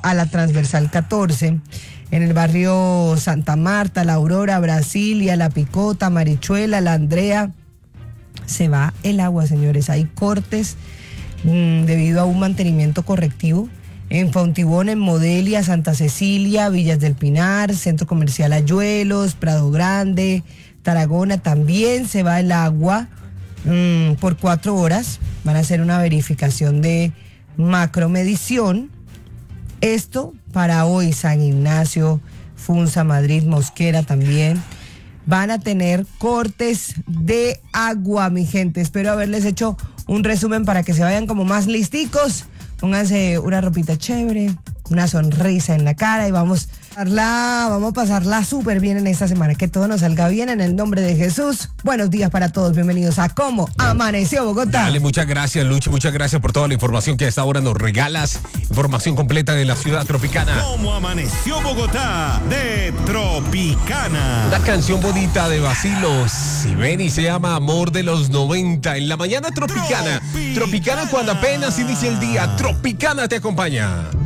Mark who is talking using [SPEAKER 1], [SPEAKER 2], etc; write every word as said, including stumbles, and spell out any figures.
[SPEAKER 1] a la transversal catorce, en el barrio Santa Marta, La Aurora, Brasilia, La Picota, Marichuela, La Andrea. Se va el agua, señores. Hay cortes mmm, debido a un mantenimiento correctivo en Fontibón, en Modelia, Santa Cecilia, Villas del Pinar, Centro Comercial Ayuelos, Prado Grande, Tarragona. También se va el agua mmm, por cuatro horas. Van a hacer una verificación de macromedición. Esto para hoy, San Ignacio, Funza, Madrid, Mosquera también. Van a tener cortes de agua, mi gente. Espero haberles hecho un resumen para que se vayan como más listicos. Pónganse una ropita chévere, una sonrisa en la cara y vamos a pasarla, vamos a pasarla súper bien en esta semana. Que todo nos salga bien en el nombre de Jesús. Buenos días para todos. Bienvenidos a Cómo Amaneció Bogotá.
[SPEAKER 2] Dale, muchas gracias, Luchi. Muchas gracias por toda la información que a esta hora nos regalas. Información completa de la ciudad tropicana.
[SPEAKER 3] Cómo Amaneció Bogotá de Tropicana.
[SPEAKER 2] Una canción bonita de Bacilos. Si ven y se llama Amor de los noventa. En la mañana tropicana. Tropicana, tropicana cuando apenas inicia el día. Tropicana te acompaña.